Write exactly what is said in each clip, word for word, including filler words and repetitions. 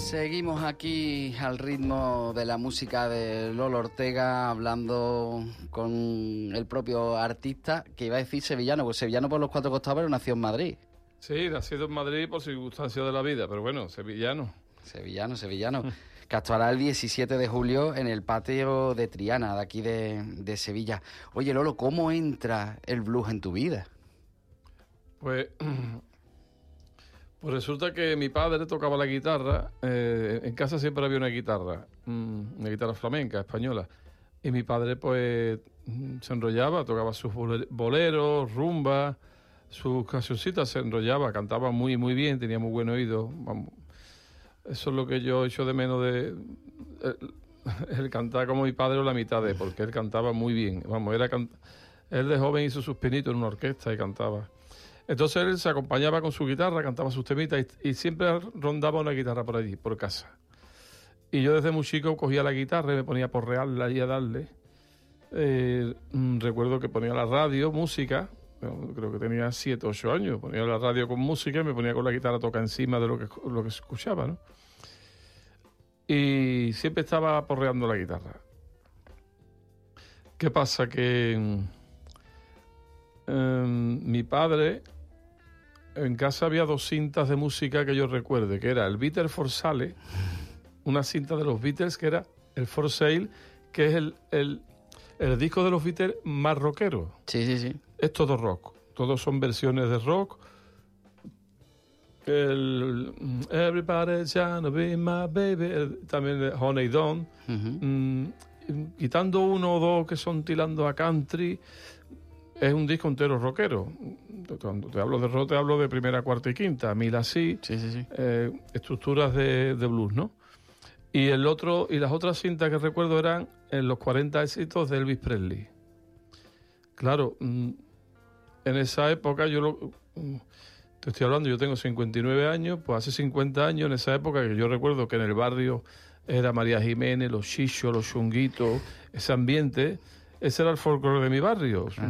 Seguimos aquí al ritmo de la música de Lolo Ortega, hablando con el propio artista, que iba a decir sevillano, pues sevillano por los cuatro costados, pero nació en Madrid. Sí, nacido en Madrid por circunstancias de la vida, pero bueno, sevillano. Sevillano, sevillano. Que actuará el diecisiete de julio en el patio de Triana, de aquí de, de Sevilla. Oye, Lolo, ¿cómo entra el blues en tu vida? Pues... Pues resulta que mi padre tocaba la guitarra, eh, en casa siempre había una guitarra, una guitarra flamenca, española, y mi padre pues se enrollaba, tocaba sus boleros, rumba, sus cancioncitas, se enrollaba, cantaba muy muy bien, tenía muy buen oído, vamos. Eso es lo que yo echo de menos de el, el cantar como mi padre o la mitad de, porque él cantaba muy bien, vamos, era can... él de joven hizo sus pinitos en una orquesta y cantaba. Entonces él se acompañaba con su guitarra, cantaba sus temitas y, y siempre rondaba una guitarra por allí, por casa. Y yo desde muy chico cogía la guitarra y me ponía a porrearla y a darle. Eh, recuerdo que ponía la radio, música, creo que tenía siete o ocho años, ponía la radio con música y me ponía con la guitarra a tocar encima de lo que, lo que escuchaba, ¿no? Y siempre estaba porreando la guitarra. ¿Qué pasa? Que eh, mi padre... En casa había dos cintas de música que yo recuerde, que era el Beatles for Sale, una cinta de los Beatles que era el For Sale, que es el, el, el disco de los Beatles más rockero. Sí, sí, sí. Es todo rock, todos son versiones de rock. El Everybody's Gonna Be My Baby, el, también el Honey Don't, uh-huh. mm, quitando uno o dos que son tirando a country. Es un disco entero rockero. Cuando te hablo de rock, te hablo de primera, cuarta y quinta, mil así, sí, sí, sí. Eh, estructuras de, de blues, ¿no? Y el otro, y las otras cintas que recuerdo eran en los cuarenta éxitos de Elvis Presley. Claro, en esa época, yo lo, te estoy hablando, yo tengo cincuenta y nueve años, pues hace cincuenta años, en esa época, que yo recuerdo que en el barrio era María Jiménez, los chichos, los chunguitos, ese ambiente. Ese era el folclore de mi barrio. Ah.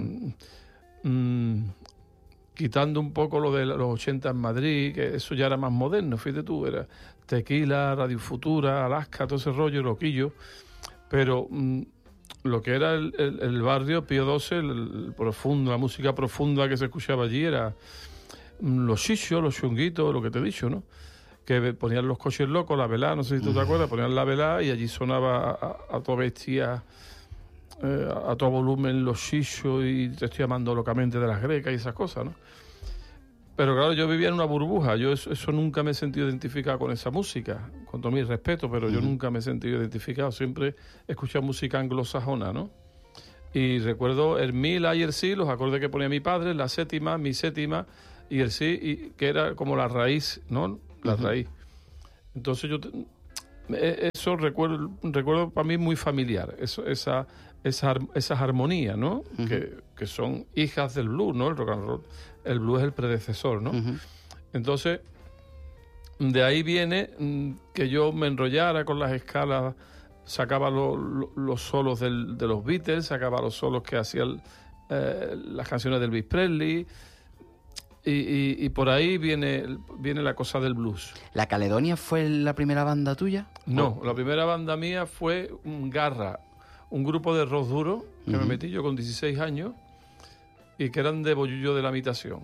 Mm, quitando un poco lo de los ochenta en Madrid, que eso ya era más moderno, fíjate tú, era Tequila, Radio Futura, Alaska, todo ese rollo, loquillo. Pero mm, lo que era el, el, el barrio Pío doce, el, el profundo, la música profunda que se escuchaba allí era mm, los chichos, los chunguitos, lo que te he dicho, ¿no? Que ponían los coches locos, la velá, no sé si tú te acuerdas, ponían la velá y allí sonaba a, a, a toda bestia... Eh, a todo volumen los chichos y te estoy llamando locamente de las grecas y esas cosas, ¿no? Pero claro, yo vivía en una burbuja, yo eso, eso nunca me he sentido identificado con esa música, con todo mi respeto, pero uh-huh. yo nunca me he sentido identificado, siempre he escuchado música anglosajona, ¿no? Y recuerdo el mi, la y el si, los acordes que ponía mi padre, la séptima, mi séptima y el si, y, que era como la raíz, ¿no? La uh-huh. raíz. Entonces yo... Te, eso recuerdo, recuerdo para mí muy familiar, eso, esa, esa, esas armonías, ¿no? Uh-huh. Que, que son hijas del blues, ¿no? El rock and roll, el blues es el predecesor, ¿no? Uh-huh. Entonces, de ahí viene que yo me enrollara con las escalas, sacaba lo, lo, los solos del, de los Beatles, sacaba los solos que hacían eh, las canciones de Elvis Presley. Y, y, y por ahí viene, viene la cosa del blues. ¿La Caledonia fue la primera banda tuya? No, la primera banda mía fue un Garra, un grupo de rock duro que uh-huh. me metí yo con dieciséis años y que eran de Bollullo de la Imitación.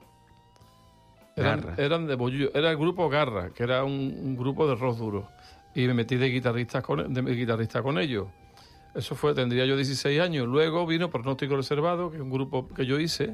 Eran, eran de Bollullo, era el grupo Garra, que era un, un grupo de rock duro. Y me metí de guitarrista con, de guitarrista con ellos. Eso fue, tendría yo dieciséis años. Luego vino Pronóstico Reservado, que es un grupo que yo hice.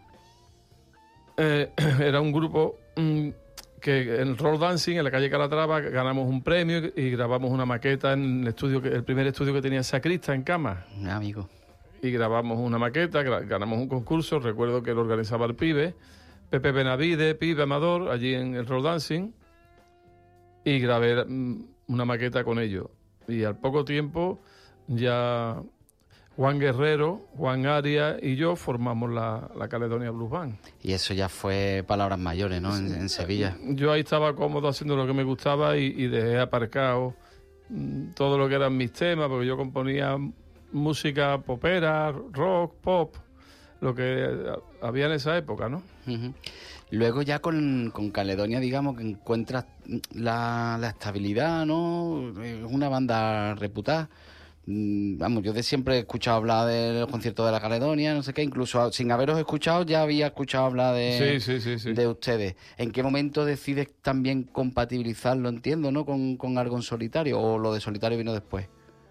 Eh, era un grupo mm, que en roll dancing en la calle Calatrava ganamos un premio y grabamos una maqueta en el estudio, el primer estudio que tenía Sacrista en Cama. Amigo. Y grabamos una maqueta, ganamos un concurso, recuerdo que lo organizaba el Pibe, Pepe Benavide, Pibe Amador, allí en el roll dancing, y grabé mm, una maqueta con ellos. Y al poco tiempo ya Juan Guerrero, Juan Arias y yo formamos la, la Caledonia Blues Band. Y eso ya fue palabras mayores, ¿no? En, en Sevilla. Yo ahí estaba cómodo haciendo lo que me gustaba y, y dejé aparcado mmm, todo lo que eran mis temas, porque yo componía música popera, rock, pop, lo que había en esa época, ¿no? Uh-huh. Luego ya con, con Caledonia, digamos, que encuentras la, la estabilidad, ¿no? Es una banda reputada. Mm, Vamos, yo de siempre he escuchado hablar de los conciertos de la Caledonia, no sé qué, incluso sin haberos escuchado ya había escuchado hablar de, Sí, sí, sí, sí. de ustedes. ¿En qué momento decides también compatibilizarlo, entiendo, ¿no? Con, con algo en solitario, o lo de solitario vino después?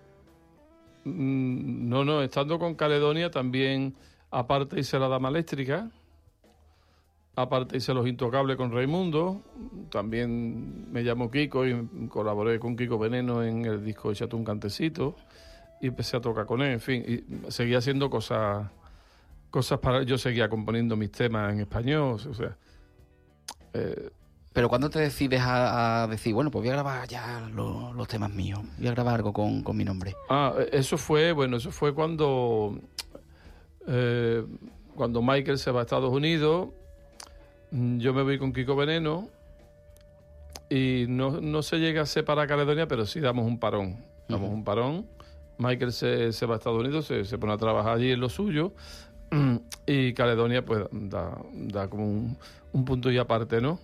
Mm, No, no, estando con Caledonia también, aparte hice La Dama Eléctrica, aparte hice Los Intocables con Raimundo, también me llamó Kiko y colaboré con Kiko Veneno en el disco Échate un cantecito y empecé a tocar con él, en fin, y seguía haciendo cosas, cosas para... Yo seguía componiendo mis temas en español, o sea... eh, Pero ¿cuándo te decides a, a decir, bueno, pues voy a grabar ya lo- los temas míos, voy a grabar algo con, con mi nombre? ah, eso fue, bueno, eso fue cuando... eh, cuando Michael se va a Estados Unidos, mm, yo me voy con Kiko Veneno y no, no se llega a separar Caledonia, pero sí damos un parón. Damos Ujú. un parón. Michael se, se va a Estados Unidos, se, se pone a trabajar allí en lo suyo y Caledonia pues da, da como un, un punto y aparte, ¿no?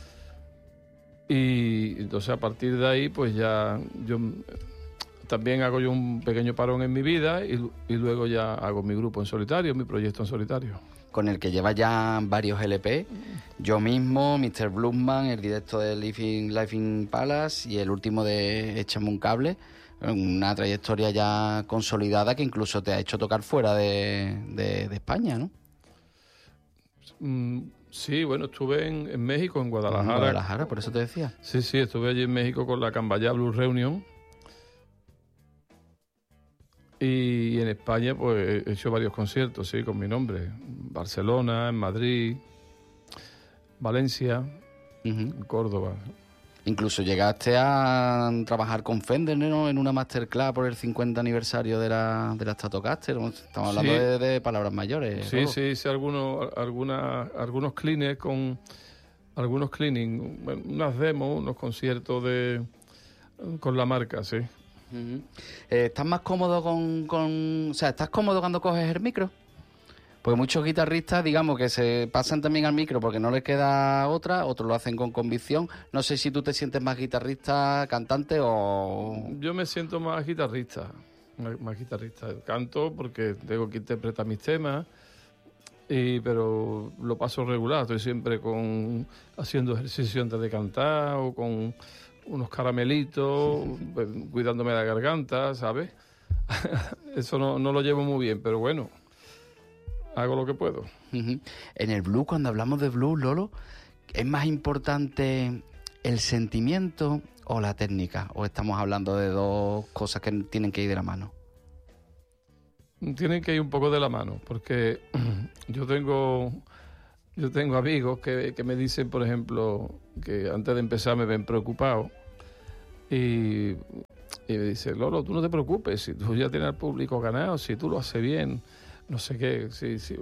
Y entonces a partir de ahí pues ya yo también hago yo un pequeño parón en mi vida y, y luego ya hago mi grupo en solitario, mi proyecto en solitario. Con el que lleva ya varios L P, yo mismo, mister Bluesman, el directo de Life in, Life in Palace y el último de Échame un cable, una trayectoria ya consolidada que incluso te ha hecho tocar fuera de, de, de España, ¿no? Mm, sí, bueno, estuve en, en México, en Guadalajara. En Guadalajara, por eso te decía. Sí, sí, estuve allí en México con la Cambaya Blues Reunion. Y en España, pues he hecho varios conciertos, sí, con mi nombre. En Barcelona, en Madrid, Valencia, Ujú. en Córdoba. Incluso llegaste a trabajar con Fender, ¿no? En una masterclass por el cincuenta aniversario de la, de la Stratocaster. Estamos hablando Sí. de, de palabras mayores. Sí, Lolo. sí, hice algunos, alguna, algunos cleaners con algunos cleaning, bueno, unas demos, unos conciertos de con la marca, sí. Ujú. Eh, ¿Estás más cómodo con, con... O sea, ¿estás cómodo cuando coges el micro? Porque muchos guitarristas, digamos, que se pasan también al micro porque no les queda otra, otros lo hacen con convicción. No sé si tú te sientes más guitarrista, cantante o... Yo me siento más guitarrista, más, más guitarrista. Canto porque tengo que interpretar mis temas, y, pero lo paso regular. Estoy siempre con haciendo ejercicio antes de cantar o con unos caramelitos, pues, cuidándome la garganta, ¿sabes? Eso no, no lo llevo muy bien, pero bueno, hago lo que puedo. Ujú. En el blues, cuando hablamos de blues, Lolo, ¿es más importante el sentimiento o la técnica? ¿O estamos hablando de dos cosas que tienen que ir de la mano? Tienen que ir un poco de la mano, porque yo tengo yo tengo amigos que, que me dicen, por ejemplo, que antes de empezar me ven preocupado y, y me dicen, Lolo, tú no te preocupes, si tú ya tienes al público ganado, si tú lo haces bien, no sé qué, sí, sí.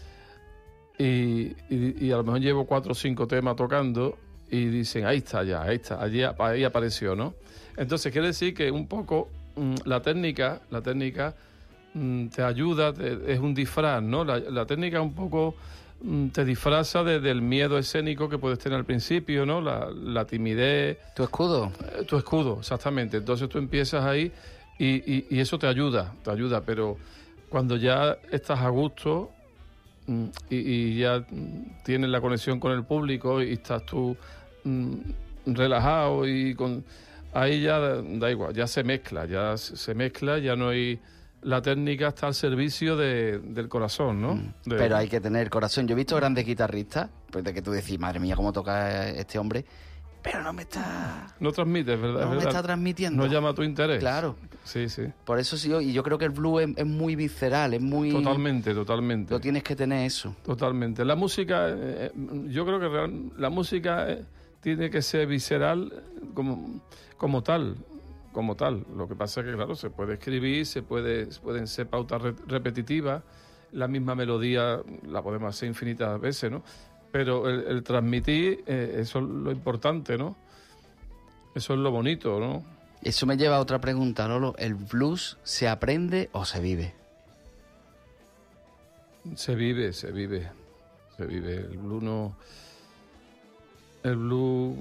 Y, y, y a lo mejor llevo cuatro o cinco temas tocando y dicen, ahí está ya, ahí está, allí, ahí apareció, ¿no? Entonces quiere decir que un poco mmm, la técnica, la técnica mmm, te ayuda, te, es un disfraz, ¿no? La, la técnica un poco mmm, te disfraza de, del miedo escénico que puedes tener al principio, ¿no? La, la timidez. ¿Tu escudo? Eh, tu escudo, exactamente. Entonces tú empiezas ahí y, y, y eso te ayuda, te ayuda, pero cuando ya estás a gusto mm, y, y ya mm, tienes la conexión con el público y estás tú mm, relajado y con ahí ya da, da igual, ya se mezcla, ya se mezcla, ya no hay... La técnica está al servicio de, del corazón, ¿no? Mm. De- Pero hay que tener corazón. Yo he visto grandes guitarristas, pues de que tú decís, madre mía, cómo toca este hombre, pero no me está, No transmites, ¿verdad? no me ¿verdad? está transmitiendo. No llama tu interés. Claro. Sí, sí. Por eso sí, y yo creo que el blues es, es muy visceral, es muy... Totalmente, totalmente. Lo tienes que tener eso. Totalmente. La música, eh, yo creo que real- la música eh, tiene que ser visceral como, como tal, como tal. Lo que pasa es que, claro, se puede escribir, se puede, pueden ser pautas re- repetitivas, la misma melodía la podemos hacer infinitas veces, ¿no? Pero el, el transmitir, eh, eso es lo importante, ¿no? Eso es lo bonito, ¿no? Eso me lleva a otra pregunta, Lolo. ¿El blues se aprende o se vive? Se vive, se vive, se vive. El blues no... el blues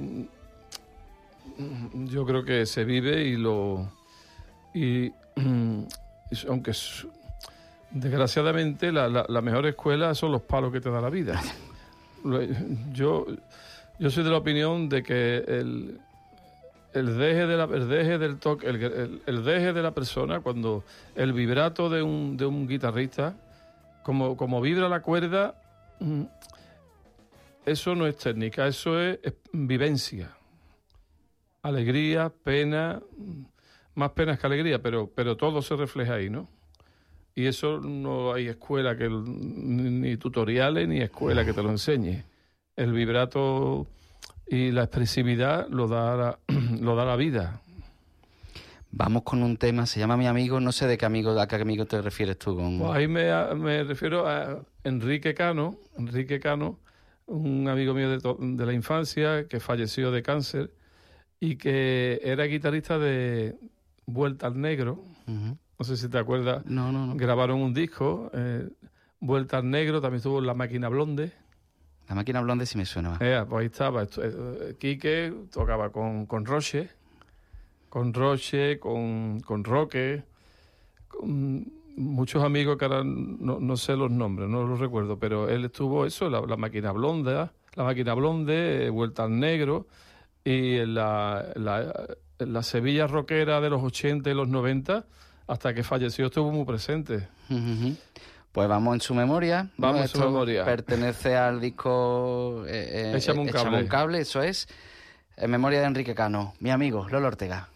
yo creo que se vive y lo... y aunque es, desgraciadamente la, la, la mejor escuela son los palos que te da la vida. Yo, yo soy de la opinión de que el, el deje de la, el deje del toque, el, el, el deje de la persona, cuando el vibrato de un, de un guitarrista, como, como vibra la cuerda, eso no es técnica, eso es, es vivencia. Alegría, pena, más penas que alegría, pero, pero todo se refleja ahí, ¿no? Y eso no hay escuela, que ni tutoriales, ni escuela que te lo enseñe. El vibrato y la expresividad lo da la, lo da la vida. Vamos con un tema, se llama Mi Amigo, no sé de qué amigo, a qué amigo te refieres tú. Con... Pues ahí me, me refiero a Enrique Cano, Enrique Cano, un amigo mío de, to, de la infancia que falleció de cáncer y que era guitarrista de Vuelta al Negro. Uh-huh. No sé si te acuerdas. No, no, no. Grabaron un disco, eh, Vuelta al Negro, también estuvo La Máquina Blonde. La Máquina Blonde sí me suena. Eh, pues ahí estaba. Esto, eh, Quique tocaba con, con Roche, con Roche, con, con Roque, con muchos amigos que ahora no, no sé los nombres, no los recuerdo, pero él estuvo eso, La, la Máquina Blonde, La Máquina Blonde, eh, Vuelta al Negro, y en la, la, la Sevilla rockera de los ochenta y los noventa, hasta que falleció estuvo muy presente. Uh-huh. Pues vamos en su memoria. Vamos ¿no? en su Esto memoria. Pertenece al disco eh, eh, Échame un cable. Échame un cable, eso es. En memoria de Enrique Cano, mi amigo Lolo Ortega.